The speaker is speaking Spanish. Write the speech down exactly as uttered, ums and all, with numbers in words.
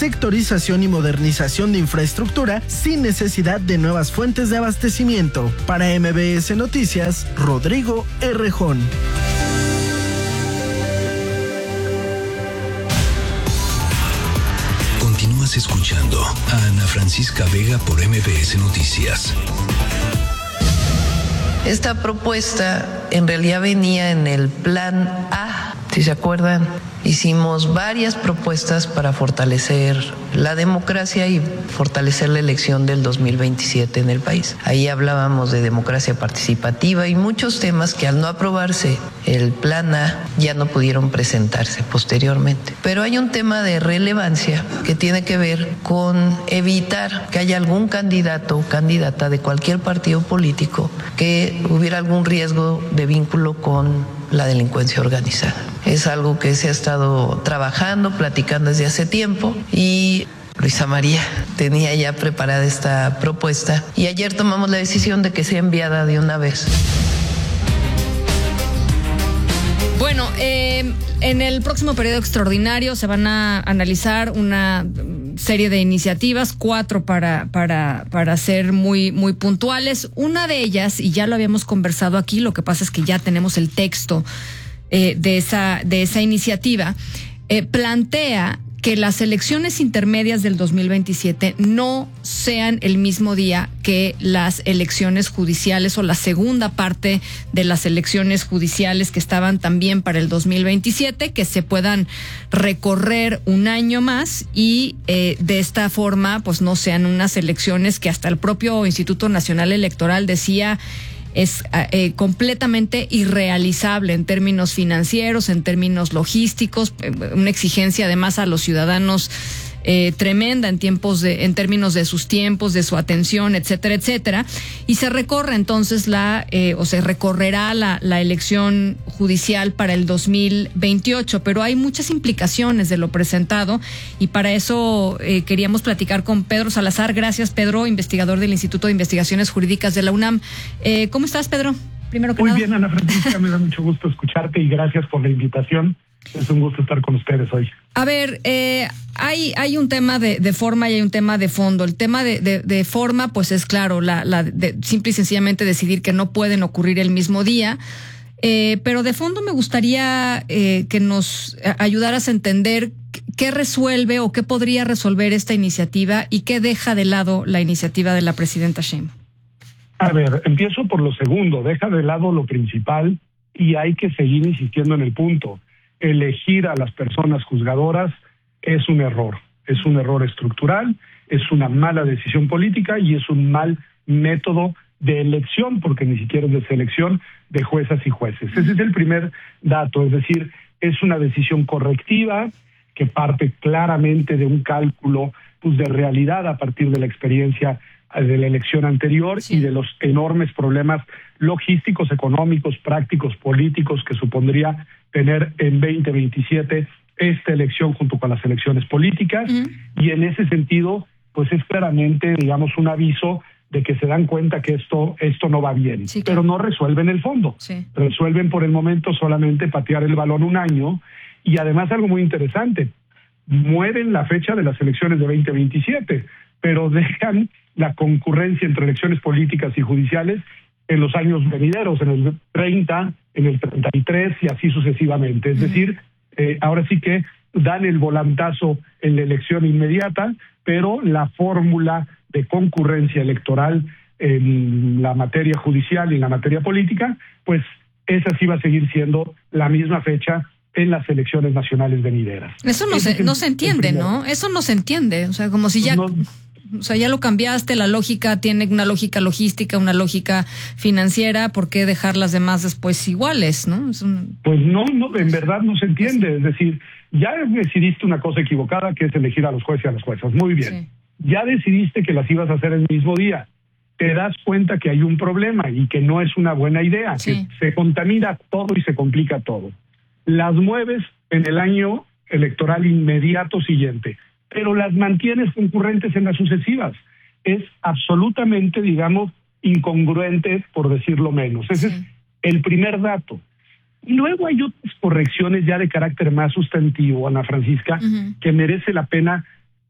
sectorización y modernización de infraestructura sin necesidad de nuevas fuentes de abastecimiento. Para M B S Noticias, Rodrigo Errejón. Continúas escuchando a Ana Francisca Vega por M B S Noticias. Esta propuesta en realidad venía en el plan A, si se acuerdan. Hicimos varias propuestas para fortalecer la democracia y fortalecer la elección del dos mil veintisiete en el país. Ahí hablábamos de democracia participativa y muchos temas que al no aprobarse el plan A ya no pudieron presentarse posteriormente. Pero hay un tema de relevancia que tiene que ver con evitar que haya algún candidato o candidata de cualquier partido político que hubiera algún riesgo de vínculo con la delincuencia organizada. Es algo que se ha estado trabajando, platicando desde hace tiempo y Luisa María tenía ya preparada esta propuesta y ayer tomamos la decisión de que sea enviada de una vez. Bueno, eh, en el próximo periodo extraordinario se van a analizar una serie de iniciativas, cuatro para para para ser muy muy puntuales. Una de ellas, y ya lo habíamos conversado aquí, lo que pasa es que ya tenemos el texto eh, de esa de esa iniciativa, eh, plantea que las elecciones intermedias del dos mil veintisiete no sean el mismo día que las elecciones judiciales o la segunda parte de las elecciones judiciales que estaban también para el dos mil veintisiete, que se puedan recorrer un año más y eh, de esta forma pues no sean unas elecciones que hasta el propio Instituto Nacional Electoral decía es eh, completamente irrealizable en términos financieros, en términos logísticos, una exigencia además a los ciudadanos eh, tremenda en tiempos de, en términos de sus tiempos, de su atención, etcétera, etcétera. Y se recorre entonces la, eh, o se recorrerá la, la elección judicial para el dos mil veintiocho, pero hay muchas implicaciones de lo presentado y para eso eh, queríamos platicar con Pedro Salazar. Gracias, Pedro, investigador del Instituto de Investigaciones Jurídicas de la UNAM. Eh, ¿Cómo estás, Pedro? Primero que Muy nada. bien, Ana Francisca, me da mucho gusto escucharte y gracias por la invitación. Es un gusto estar con ustedes hoy. A ver, eh, hay hay un tema de, de forma y hay un tema de fondo. El tema de, de, de forma, pues es claro, la, la de, simple y sencillamente decidir que no pueden ocurrir el mismo día. Eh, pero de fondo me gustaría eh, que nos ayudaras a entender qué resuelve o qué podría resolver esta iniciativa y qué deja de lado la iniciativa de la presidenta Sheinbaum. A ver, empiezo por lo segundo. Deja de lado lo principal y hay que seguir insistiendo en el punto. Elegir a las personas juzgadoras es un error, es un error estructural, es una mala decisión política y es un mal método de elección, porque ni siquiera es de selección de juezas y jueces. Ese es el primer dato, es decir, es una decisión correctiva que parte claramente de un cálculo pues, de realidad a partir de la experiencia de la elección anterior sí. y de los enormes problemas logísticos, económicos, prácticos, políticos que supondría tener en veinte veintisiete esta elección junto con las elecciones políticas uh-huh. y en ese sentido pues es claramente digamos un aviso de que se dan cuenta que esto esto no va bien, sí, claro. pero no resuelven el fondo, sí. resuelven por el momento solamente patear el balón un año y además algo muy interesante, mueven la fecha de las elecciones de veinte veintisiete, pero dejan la concurrencia entre elecciones políticas y judiciales en los años venideros, en el treinta, en el treinta y tres y así sucesivamente. Es uh-huh. decir, eh, ahora sí que dan el volantazo en la elección inmediata, pero la fórmula de concurrencia electoral en la materia judicial y en la materia política, pues esa sí va a seguir siendo la misma fecha en las elecciones nacionales venideras. Eso no, se, no se entiende, ¿no? Eso no se entiende. O sea, como si ya... No, O sea, ya lo cambiaste, la lógica tiene una lógica logística, una lógica financiera, ¿por qué dejar las demás después iguales, no? Es un... Pues no, no, en verdad no se entiende, es decir, ya decidiste una cosa equivocada que es elegir a los jueces y a las juezas, muy bien, sí. ya decidiste que las ibas a hacer el mismo día, te das cuenta que hay un problema y que no es una buena idea, sí. que se contamina todo y se complica todo. Las mueves en el año electoral inmediato siguiente, pero las mantienes concurrentes en las sucesivas. Es absolutamente, digamos, incongruente, por decirlo menos. Ese sí. es el primer dato. Y luego hay otras correcciones ya de carácter más sustantivo, Ana Francisca, uh-huh. que merece la pena